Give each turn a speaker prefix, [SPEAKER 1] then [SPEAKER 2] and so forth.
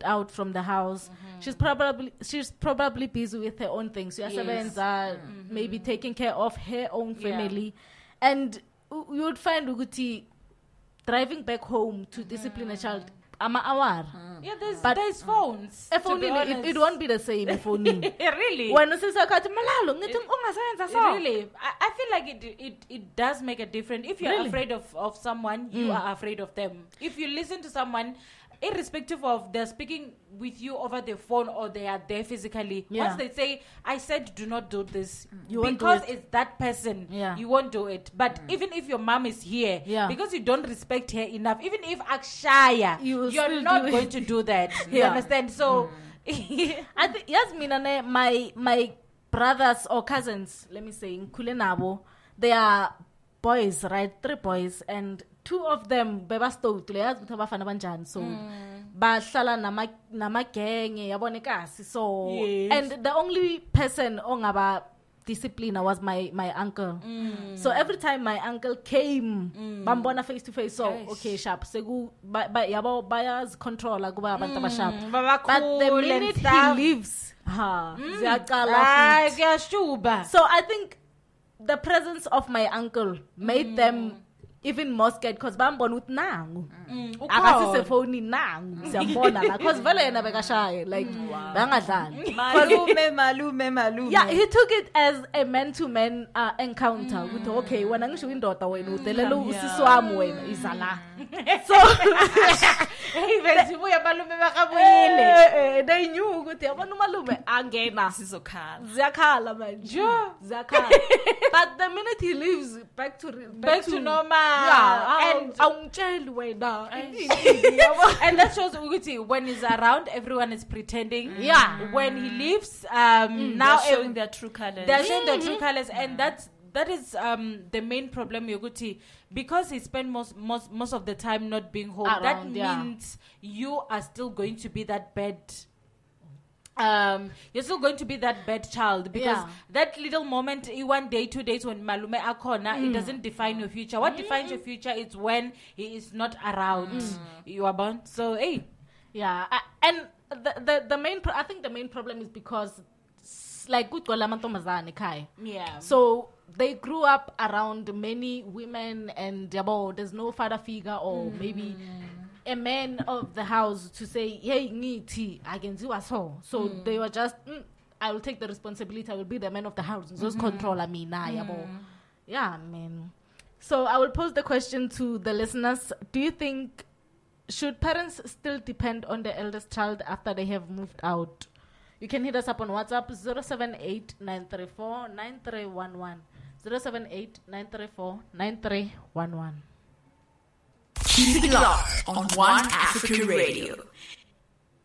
[SPEAKER 1] out from the house. She's probably busy with her own things. Maybe taking care of her own family. And you would find Uguti driving back home to discipline a child.
[SPEAKER 2] Yeah, there's phones.
[SPEAKER 1] It won't be the same phone.
[SPEAKER 2] Really?
[SPEAKER 1] When really?
[SPEAKER 2] I feel like it does make a difference. If you're afraid of someone, you are afraid of them. If you listen to someone, irrespective of they're speaking with you over the phone or they are there physically, once they say, I said do not do this, because it's that person, you won't do it. But even if your mom is here, because you don't respect her enough, even if Akshaya, you're not going to do that. You understand? So
[SPEAKER 1] I think Yasmina, my brothers or cousins, let me say, in Kulenabo, they are boys, right? 3 boys, and 2 of them bebasto so bahlala nama gang yabona kasi. So and the only person ongaba discipliner was my uncle. So every time my uncle came bambona face to face, so okay sharp segu yabo bayas controller kuba abantu abasharp, but the minute he leaves so I think the presence of my uncle made them even more scared, because bambona uthi nangu akasise phone nangu siyambona la, because vele yena bekashaye like bangadlali
[SPEAKER 3] malume.
[SPEAKER 1] Yeah, he took it as a man to man encounter with okay wena ngisho indoda wena udelela usisi wami wena izala. So
[SPEAKER 2] even sibuya malume bakabuyile,
[SPEAKER 1] they knew ukuthi yabona umalume angena ziyakhala manje ziyakhala. But the minute he leaves back to
[SPEAKER 2] normal.
[SPEAKER 1] And
[SPEAKER 2] and that shows Uguti when he's around, everyone is pretending. When he leaves, now
[SPEAKER 3] they're showing their true colors.
[SPEAKER 2] They're showing their true colors, and that is the main problem, Uguti, because he spent most of the time not being home. Around, that means you are still going to be that bad. You're still going to be that bad child, because that little moment, 1 day, 2 days when Malume Akona, it doesn't define your future. What defines your future is when he is not around. You are born. So, hey.
[SPEAKER 1] Yeah. And the main, I think the main problem is because, like, so they grew up around many women, and there's no father figure or maybe a man of the house to say, hey, ngiti, I can do as well. So they were just, I will take the responsibility. I will be the man of the house. Just control me now. Yeah, man. So I will pose the question to the listeners. Do you think, should parents still depend on the eldest child after they have moved out? You can hit us up on WhatsApp, 078-934-9311. 078-934-9311.
[SPEAKER 4] Keep it locked on One African Radio.